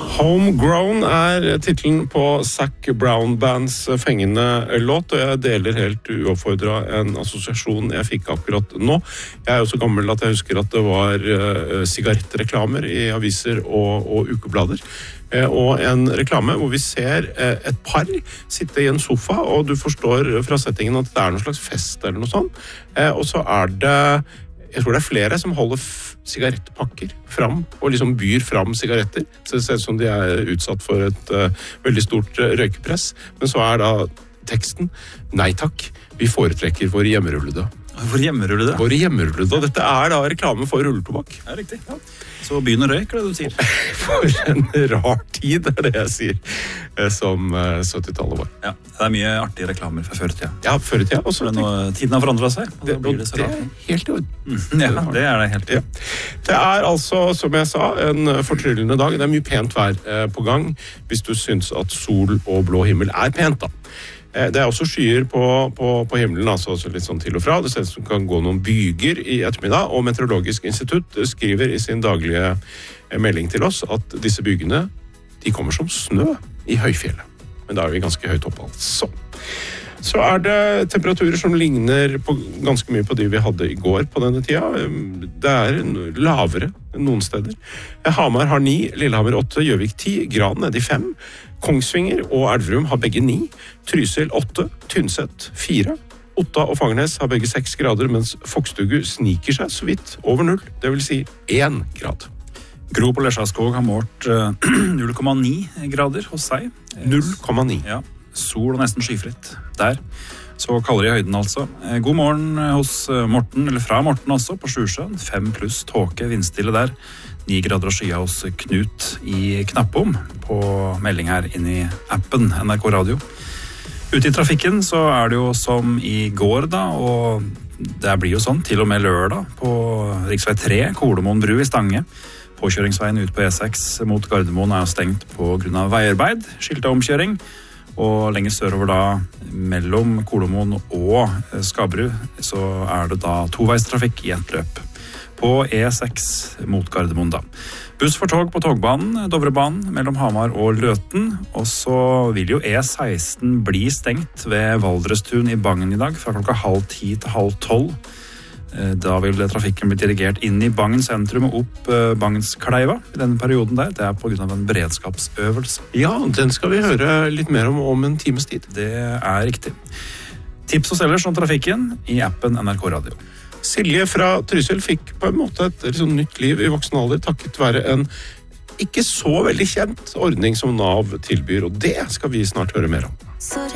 Homegrown titlen på Zac Brown Bands fengende låt, og jeg deler helt uoppfordret en assosiasjon jeg fikk akkurat nå. Jeg jo så gammel at jeg husker at det var sigarettreklamer i aviser og ukeblader. Og en reklame hvor vi ser et par sitte i en sofa, og du forstår fra settingen at det noen slags fest eller noe sånt. Og så det, jeg tror det flere som holder sigarettpakker fram, og liksom byr fram sigaretter. Så det ser ut som de utsatt for et veldig stort røykepress. Men så da teksten, nei takk, vi foretrekker våre hjemmerullede. Våre hjemmerullede? Våre hjemmerullede, og dette da reklame for rulletobakk. Ja, riktig. Ja. Så byen og røyk, det du sier? For en rar tid, det jeg sier, som 70-tallet var. Ja, det mye artige reklamer fra før i tida. Ja, før i tida. Også, men tiden har forandret seg, og da blir det så det rart. Helt i orden. Ja, det det helt i orden. Ja. Det altså, som jeg sa, en fortryllende dag. Det mye pent vær på gang, hvis du syns at sol og blå himmel pent da. Det også skyer på himmelen, altså litt sånn til og fra. Det ser ut som kan gå noen byger i ettermiddag, og Meteorologisk institutt skriver i sin daglige melding til oss at disse bygene, de kommer som snø i høyfjellet. Men da vi ganske høyt opp, altså. Så det temperaturer som ligner ganske mye på de vi hadde i går på denne tida. Det lavere noen steder. Hamar har 9, Lillehammer 8, Gjøvik 10, Gran nede i 5, Kongsvinger og Elverum har begge 9, Trysil 8, Tynset 4, Otta og Fagernes har begge 6 grader, mens Fokstugu sniker seg så vidt over 0, det vil si 1 grad. Gro på Lesjaskog har målt 0,9 grader hos seg. 0,9? Ja, sol og nesten skyfritt der. Så kaldere i høyden altså. God morgen hos Morten, eller fra Morten også, på Sjursjøen. 5 pluss tåke, vindstille der. 9 grader og skya hos Knut i Knappom på melding her inne i appen NRK Radio. Ute i trafikken så det jo som i går da, og det blir jo sånn til og med lørdag på riksvei 3, Kolomoen bru i Stange. Påkjøringsveien ut på E6 mot Gardermoen jo stengt på grunn av veiarbeid, skilte omkjøring. Og lenger sørover da, mellom Kolomoen og Skabru, så det da toveistrafikk i et løp. På E6 mot Gardermoen da. Buss for tog på togbanen, Dovrebanen, mellom Hamar og Løten. Og så vil jo E16 bli stengt ved Valdrestun i Bangen i dag, fra klokka 9:30 til 11:30. Da vil trafikken bli dirigert inn i Bangen sentrum og opp Bangenskleiva i denne perioden der. Det på grunn av en beredskapsøvelse. Ja, den skal vi høre litt mer om en times tid. Det riktig. Tips og ellers om trafikken i appen NRK Radio. Silje fra Trysil fikk på en måte et liksom nytt liv i voksen alder, takket være en ikke så veldig kjent ordning som NAV tilbyr, og det skal vi snart høre mer om.